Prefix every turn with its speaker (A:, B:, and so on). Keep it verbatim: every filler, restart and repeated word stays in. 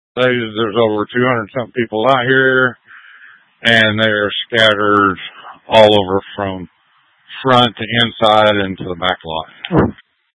A: There's over two hundred something people out here, and they're scattered all over from front to inside and to the back lot.